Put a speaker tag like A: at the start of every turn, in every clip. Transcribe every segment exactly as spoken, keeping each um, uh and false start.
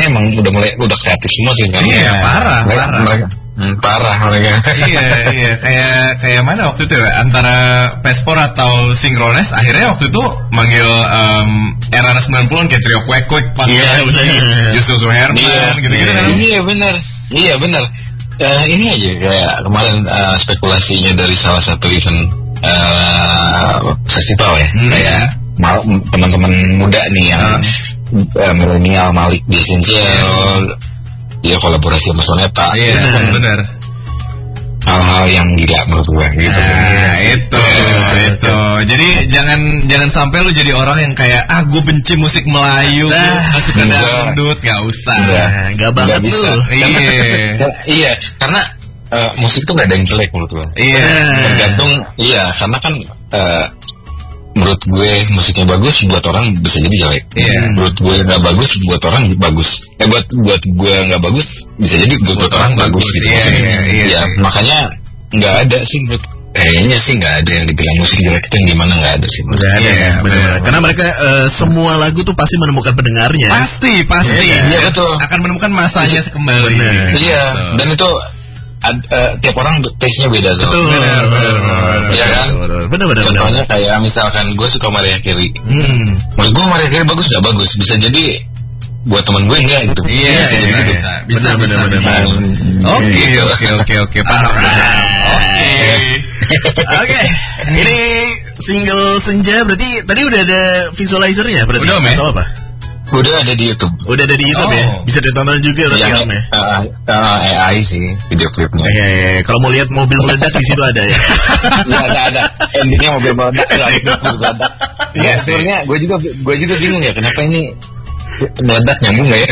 A: anaknya emang udah mulai udah kreatif semua sih kan.
B: Iya, parah,
A: mereka,
B: parah.
A: Mereka, hmm, parah mereka.
B: Iya, iya, kayak kayak mana waktu itu ya, antara Pespor atau Synchronize akhirnya waktu itu manggil um, era sembilan puluhan kayak Trio Kwek Kwek pas
A: iya,
B: Yusuf Suherman
A: iya,
B: gitu-gitu kan.
A: Iya benar. Iya benar. Uh, ini aja kayak kemarin uh, spekulasinya dari salah satu event uh, festival ya, hmm. kayak mal- teman-teman muda nih yang hmm. uh, milenial Malik di Essential, dia kolaborasi sama Soneta.
B: Iya, yeah, benar.
A: Hal-hal yang gila menurut gue gitu.
B: Nah, itu, itu. Jadi jangan jangan sampai lu jadi orang yang kayak ah gue benci musik Melayu, nah, gue suka dangdut, nggak usah.
A: Nggak banget
B: tuh. Iya.
A: Iya, karena uh, musik tuh nggak ada yang jelek menurut gue.
B: Iya.
A: Tergantung, iya, karena kan uh, menurut gue musiknya bagus buat orang bisa jadi jelek.
B: Iya.
A: Menurut gue nggak bagus buat orang bagus. Eh buat buat gue nggak bagus bisa jadi buat, buat orang bagus, bagus gitu.
B: Iya, iya, iya.
A: Ya makanya nggak ada sih menurut kayaknya sih nggak ada yang dibilang musik jelek itu yang gimana nggak ada sih.
C: Nggak ada ya, benar. Karena mereka uh, semua lagu tuh pasti menemukan pendengarnya.
B: Pasti, pasti.
A: Iya, ya, betul.
B: Akan menemukan masanya kembali.
A: Iya. Dan itu Ad, uh, tiap orang taste-nya beda tuh.
B: Betul, benar, benar,
A: iya kan?
C: Benar, benar.
A: Contohnya kayak misalkan gue suka Mariah Carey.
B: Hmm.
A: Menurut gue Mariah Carey bagus nggak bagus, bisa jadi buat teman gue enggak gitu.
B: Iya,
A: bisa,
B: iya,
A: gitu.
B: bisa, bisa,
C: benar, benar, benar.
B: Oke, oke, oke, oke, paham. Oke,
C: oke. Ini single Senja berarti tadi udah ada visualizernya berarti?
B: Udah,
C: atau apa?
A: Udah ada di YouTube.
C: Udah ada di YouTube oh. ya? Bisa ditonton juga berarti ya, filmnya?
A: Uh, uh, A I sih video klipnya.
C: Iya, iya, iya. Kalau mau lihat mobil meledak di situ ada ya?
A: Iya, ada, ada. Endingnya mobil meledak, mobil meledak. Iya, sebenarnya gue juga gue juga bingung ya kenapa ini meledak nyambung nggak ya?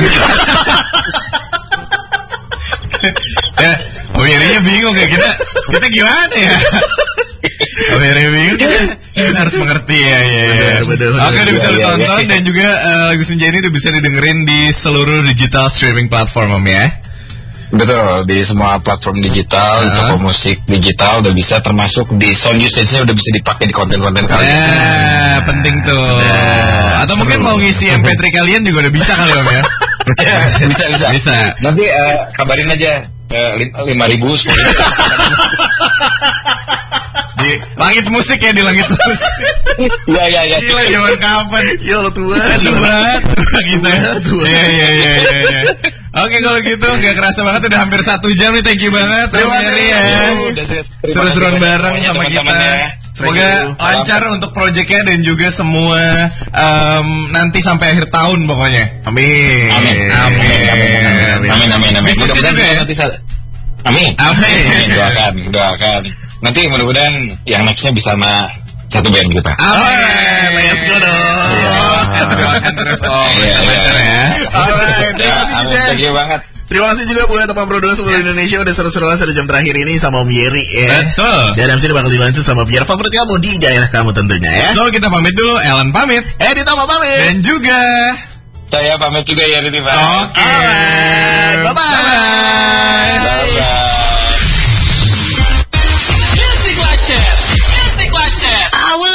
B: Ya, pemirnya bingung ya kita kita gimana ya? Pemirnya bingung kita, kita harus mengerti ya, ya, ya.
C: Benar, benar,
B: Oke, udah bisa
A: ya,
B: ditonton
A: ya, ya.
B: dan juga uh, lagu Senja ini udah bisa didengerin di seluruh digital streaming platform Om ya.
A: Betul, di semua platform digital, uh-huh. toko musik digital udah bisa, termasuk di sound usage-nya udah bisa dipakai di konten-konten kalian.
B: Nah, penting tuh. Nah, atau mungkin mau ngisi M P tiga kalian juga udah bisa kali Om ya.
A: bisa, bisa.
B: Bisa.
A: Nanti uh, kabarin aja uh, lima ribu sepuluh ribu.
B: Di langit musik ya, di langit musik.
A: Iya, iya, iya.
B: Gila, zaman kapan?
C: Ya lo tua.
B: Tua. Kita. Iya, iya, iya, iya. Oke, kalau gitu nggak kerasa banget udah hampir satu jam nih. Thank you banget. Terima kasih ya. Seru-seruan bareng sama kita. Semoga lancar untuk proyeknya dan juga semua um, nanti sampai akhir tahun pokoknya.
A: Amin. Amin.
B: Amin.
A: Amin. Amin. Amin. Amin.
B: Mudah-mudahan
A: ya. Nanti Amin.
B: Amin.
A: Doakan, doakan. Nanti mudah-mudahan yang nextnya bisa sama satu band kita.
B: Amin. Let's go dong. Doakan terus Om.
A: Iya, iya.
B: Alright.
A: Terima kasih banget.
C: Terima kasih juga buat teman produser seluruh Indonesia udah seru-seruan pada jam terakhir ini sama Om Yeri ya.
B: Betul.
C: Dan M C bakal dilanjut sama biar favorit kamu di daerah kamu tentunya ya.
B: So kita pamit dulu, Ellen pamit,
C: Edi Tama pamit,
B: dan juga
A: saya pamit juga ya Riti Pak.
B: Oke.
C: Alright. Bye bye.